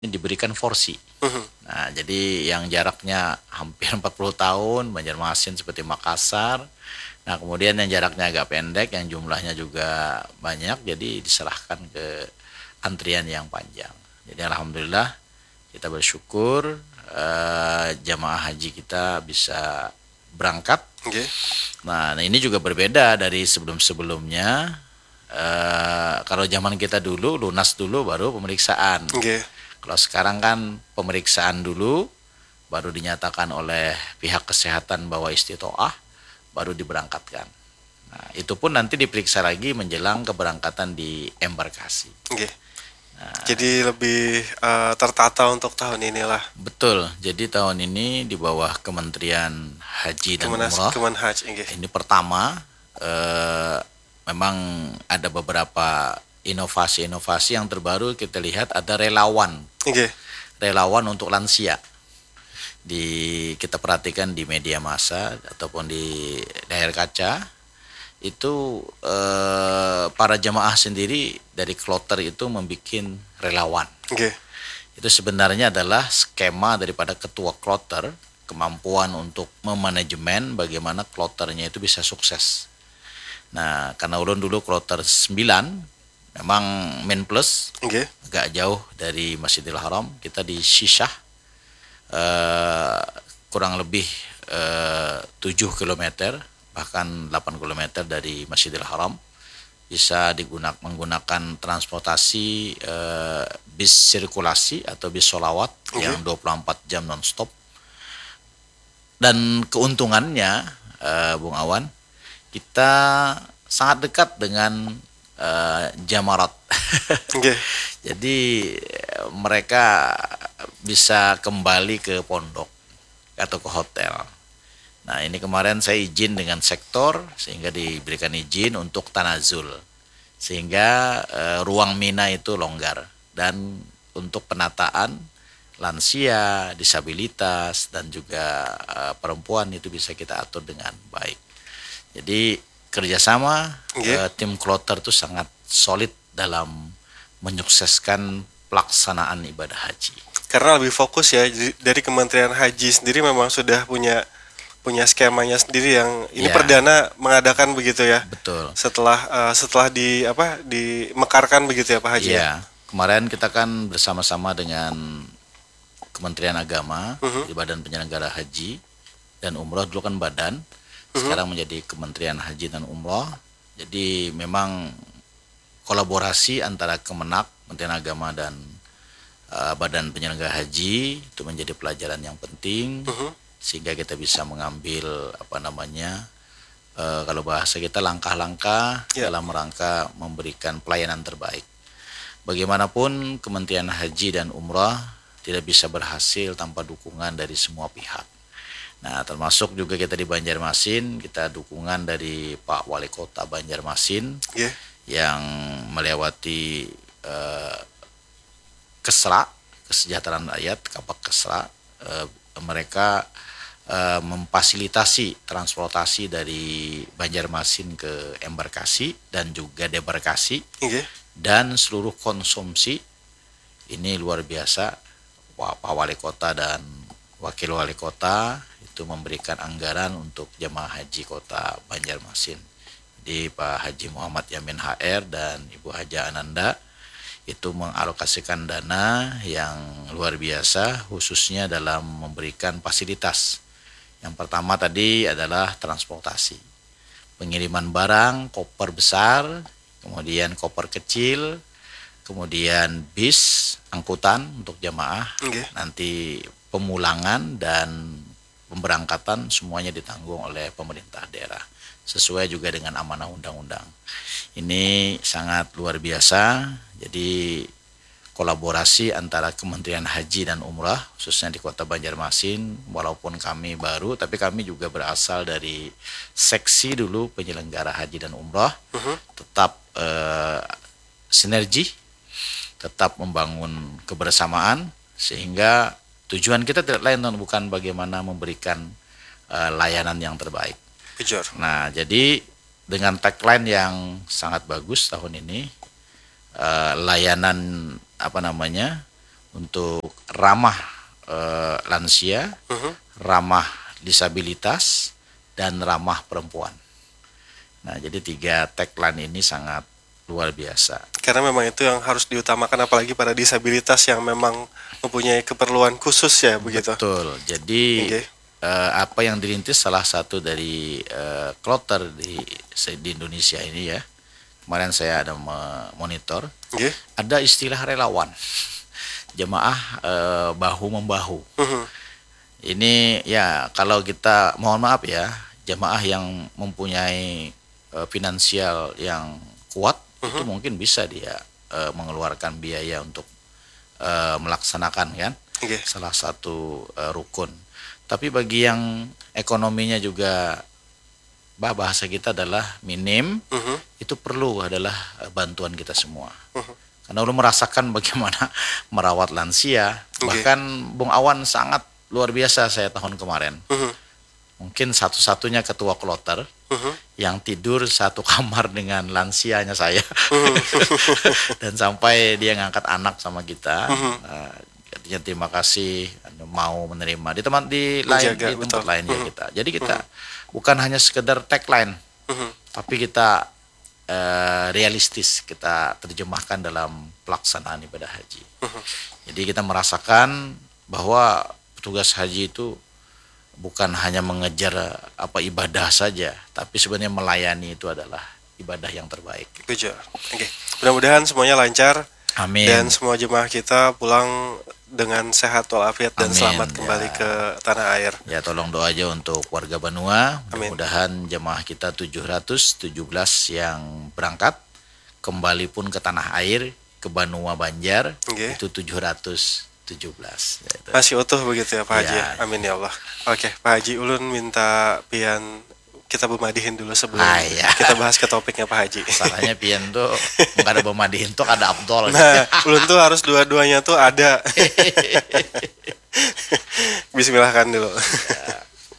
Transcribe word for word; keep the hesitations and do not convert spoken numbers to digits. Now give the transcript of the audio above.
diberikan porsi. Mhm. Nah, jadi yang jaraknya hampir empat puluh tahun, Banjarmasin seperti Makassar. Nah, kemudian yang jaraknya agak pendek, yang jumlahnya juga banyak, jadi diserahkan ke antrian yang panjang. Jadi alhamdulillah kita bersyukur eh, jamaah haji kita bisa berangkat. Nggih. Nah, ini juga berbeda dari sebelum-sebelumnya. Eh, kalau zaman kita dulu lunas dulu baru pemeriksaan. Nggih. Kalau sekarang kan pemeriksaan dulu, baru dinyatakan oleh pihak kesehatan bahwa istitoah, baru diberangkatkan. Nah, itu pun nanti diperiksa lagi menjelang keberangkatan di embarkasi. Nggih. Jadi lebih eh, tertata untuk tahun inilah. Betul, jadi tahun ini di bawah Kementerian Haji dan Kemenas Umroh, Kemenhaj nggih. ini pertama eh, memang ada beberapa inovasi-inovasi yang terbaru. Kita lihat ada relawan, Nggih. relawan untuk lansia. Di kita perhatikan di media massa ataupun di layar kaca itu eh, para jemaah sendiri dari kloter itu membuat relawan. Nggih. Itu sebenarnya adalah skema daripada ketua kloter, kemampuan untuk memanajemen bagaimana kloternya itu bisa sukses. Nah, karena ulun dulu kloter sembilan, memang main plus, Nggih. agak jauh dari Masjidil Haram, kita di Syishah, eh, kurang lebih eh, tujuh kilometer, bahkan delapan kilometer dari Masjidil Haram, bisa digunakan menggunakan transportasi eh, bis sirkulasi atau bis solawat Oke. yang dua puluh empat jam nonstop. Dan keuntungannya, eh, Bung Awan, kita sangat dekat dengan eh, Jamarat. Nggih. Jadi eh, mereka bisa kembali ke pondok atau ke hotel. Nah, ini kemarin saya izin dengan sektor sehingga diberikan izin untuk tanazul. Sehingga eh, ruang Mina itu longgar, dan untuk penataan lansia, disabilitas dan juga eh, perempuan itu bisa kita atur dengan baik. Jadi kerjasama Nggih. eh, tim kloter itu sangat solid dalam menyukseskan pelaksanaan ibadah haji. Karena lebih fokus ya, jadi dari Kementerian Haji sendiri memang sudah punya punya skemanya sendiri yang ini Ya, perdana mengadakan begitu ya. betul. Setelah eh, setelah di apa dimekarkan begitu ya Pak Haji ya. Iya, kemarin kita kan bersama-sama dengan Kementerian Agama, Mhm. di Badan Penyelenggara Haji dan Umroh, dulu kan Badan, sekarang menjadi Kementerian Haji dan Umroh. Jadi memang kolaborasi antara Kemenak, Kementerian Agama dan uh, Badan Penyelenggara Haji itu menjadi pelajaran yang penting, Mhm. sehingga kita bisa mengambil apa namanya uh, kalau bahasa kita langkah-langkah Ya. dalam rangka memberikan pelayanan terbaik. Bagaimanapun Kementerian Haji dan Umrah tidak bisa berhasil tanpa dukungan dari semua pihak. Nah, termasuk juga kita di Banjarmasin, kita dukungan dari Pak Wali Kota Banjarmasin Nggih. yang melewati eh, Kesra, Kesejahteraan Rakyat, Kapak Kesra. Eh, mereka eh, memfasilitasi transportasi dari Banjarmasin ke embarkasi dan juga debarkasi, Nggih. dan seluruh konsumsi. Ini luar biasa, Pak Wali Kota dan Wakil Wali Kota itu memberikan anggaran untuk jemaah haji kota Banjarmasin. Di Pak Haji Muhammad Yamin H R dan Ibu Haja Ananda itu mengalokasikan dana yang luar biasa, khususnya dalam memberikan fasilitas. Yang pertama tadi adalah transportasi, pengiriman barang, koper besar, kemudian koper kecil, kemudian bis, angkutan untuk jamaah, Nggih. nanti pemulangan dan pemberangkatan semuanya ditanggung oleh pemerintah daerah, sesuai juga dengan amanah undang-undang. Ini sangat luar biasa. Jadi kolaborasi antara Kementerian Haji dan Umrah, khususnya di Kota Banjarmasin, walaupun kami baru, tapi kami juga berasal dari seksi dulu penyelenggara haji dan umrah, Mhm. tetap eh, sinergi, tetap membangun kebersamaan, sehingga tujuan kita tidak lain bukan bagaimana memberikan uh, layanan yang terbaik. Bujur. Nah, jadi dengan tagline yang sangat bagus tahun ini, uh, layanan apa namanya untuk ramah eh, lansia, Mhm. ramah disabilitas, dan ramah perempuan. Nah, jadi tiga tagline ini sangat luar biasa. Karena memang itu yang harus diutamakan, apalagi pada disabilitas yang memang mempunyai keperluan khusus ya begitu. Betul. Jadi Oke. eh, apa yang dirintis salah satu dari eh, kloter di di Indonesia ini ya. Kemarin saya ada monitor, Oke. ada istilah relawan. Jemaah eh, bahu membahu. Mhm. Ini ya kalau kita mohon maaf ya, jemaah yang mempunyai eh, finansial yang kuat itu mungkin bisa dia eh, mengeluarkan biaya untuk eh, melaksanakan kan Oke. salah satu eh, rukun. Tapi bagi yang ekonominya juga bah bahasa kita adalah minim, Mhm. itu perlu adalah eh, bantuan kita semua. Mhm. Karena udah merasakan bagaimana merawat lansia. Oke. Bahkan Bung Awan sangat luar biasa saya tahun kemarin. Mhm. Mungkin satu-satunya ketua kloter Mhm. yang tidur satu kamar dengan lansianya saya. Mhm. Dan sampai dia ngangkat anak sama kita. Mhm. Uh, artinya terima kasih Anda mau menerima di tempat di lain Menjaga, di tempat betul. lain ya Mhm. kita. Jadi kita bukan hanya sekedar tagline, Mhm. tapi kita eh, realistis kita terjemahkan dalam pelaksanaan ibadah haji. Mhm. Jadi kita merasakan bahwa petugas haji itu bukan hanya mengejar apa ibadah saja, tapi sebenarnya melayani itu adalah ibadah yang terbaik. Setuju. Oke. Mudah-mudahan semuanya lancar Amin. dan semua jemaah kita pulang dengan sehat walafiat dan Amin, selamat ya. kembali ke tanah air. Ya, tolong doa aja untuk warga Banua. Amin. Mudah-mudahan jemaah kita tujuh ratus tujuh belas yang berangkat kembali pun ke tanah air, ke Banua Banjar, Oke. itu tujuh ratus tujuh belas. Ya, itu. Masih utuh begitu ya Pak Haji. Ya. Amin ya Allah. Oke, Pak Haji Ulun minta pian kita bemadihin dulu sebelum Ah, iya. kita bahas ke topiknya Pak Haji. Salahnya pian tuh nggak ada pemadihin tuh ada Abdol. Nah, Ulun tuh harus dua-duanya tuh ada. Bismillahkan dulu.